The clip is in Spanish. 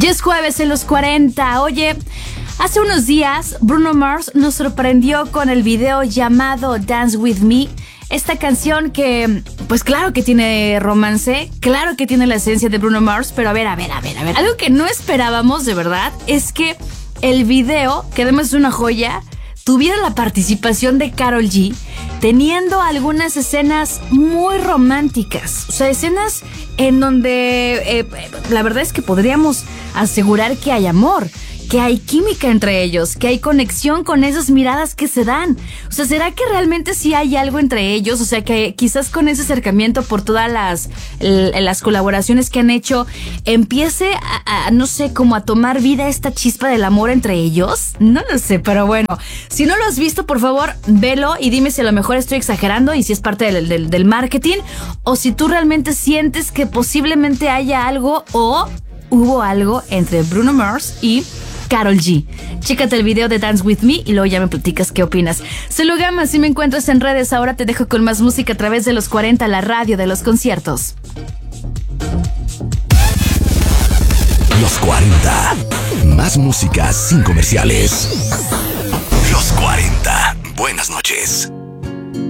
Ya es jueves en los 40. Oye, hace unos días Bruno Mars nos sorprendió con el video llamado Dance With Me. Esta canción que, pues claro que tiene romance, claro que tiene la esencia de Bruno Mars, pero a ver. Algo que no esperábamos, de verdad, es que el video, que además es una joya, tuviera la participación de Karol G, teniendo algunas escenas muy románticas. O sea, escenas en donde la verdad es que podríamos asegurar que hay amor, que hay química entre ellos, que hay conexión con esas miradas que se dan. O sea, ¿será que realmente sí hay algo entre ellos? O sea, que quizás con ese acercamiento por todas las colaboraciones que han hecho, empiece no sé, como a tomar vida esta chispa del amor entre ellos. No lo sé, pero bueno, si no lo has visto, por favor, velo y dime si a lo mejor estoy exagerando y si es parte del marketing, o si tú realmente sientes que posiblemente haya algo o hubo algo entre Bruno Mars y Karol G. Chécate el video de Dance With Me y luego ya me platicas qué opinas. Soy Lugama, si me encuentras en redes, ahora te dejo con más música a través de los 40, la radio de los conciertos. Los 40. Más música sin comerciales. Los 40. Buenas noches.